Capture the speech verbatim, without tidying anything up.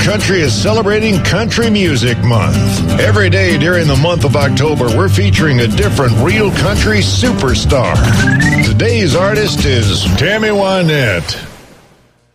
Country is celebrating Country Music Month. Every day during the month of October, we're featuring a different Real Country superstar. Today's artist is Tammy Wynette.